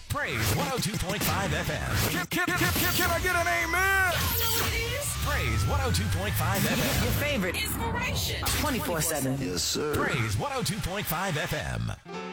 Praise 102.5 FM. Can I get an amen? Praise 102.5 FM. Your favorite inspiration 24/7. Yes, sir. Praise 102.5 FM.